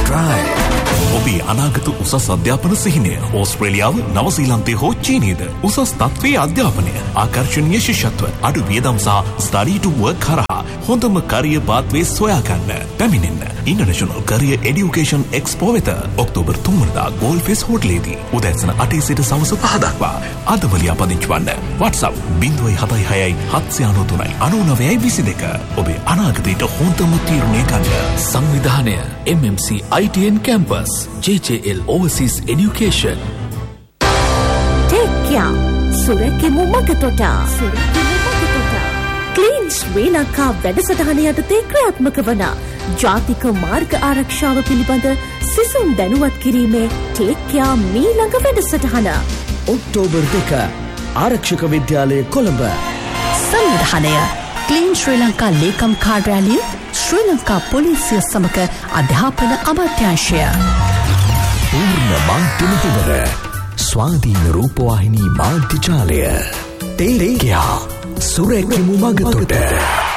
drive. ඔබේ අනාගත උසස් අධ්‍යාපන සිහිනය ඕස්ට්‍රේලියාව, නවසීලන්තය හෝ චීනයද? උසස් තත්ත්වයේ අධ්‍යාපනය, ආකර්ශනීය ශිෂ්‍යත්ව, අඩු වියදම් සහ study to work කරහා හොඳම career pathways සොයාගන්න. පැමිණෙන්න International Career Education Expo වෙත ඔක්තෝබර් 3 වෙනිදා ගෝල්ෆේස් හෝටලේදී උදෑසන 8 සිට සවස 5 දක්වා. අදම ලියාපදිංචි වන්න. WhatsApp 076 793 9922. ඔබේ අනාගතයට හොඳම තීරණය ගන්න. සංවිධානය MMC ITN Campus, JJL Overseas Education. Take care. සුරැකෙමු මගතොට. Clean Sri Lanka වැඩසටහන යටතේ ක්‍රියාත්මක වන ජාතික මාර්ග ආරක්ෂාව පිළිබඳ සිසුන් දැනුවත් කිරීමේ Take Care මීළඟ වැඩසටහන ඔක්තෝබර් 2 ආරක්ෂක විද්‍යාලය කොළඹ. සංවිධානය Clean Sri Lanka ලේකම් කාර්යාලය, ශ්‍රී ලංකා පොලිසිය සමග අධ්‍යාපන අමාත්‍යාංශය. පූර්ණ මාධ්‍ය මෙහෙවර ස්වාධීන රූපවාහිනී මාධ්‍ය ජාලය. Take Care. සුරැකෙමු මගතොට.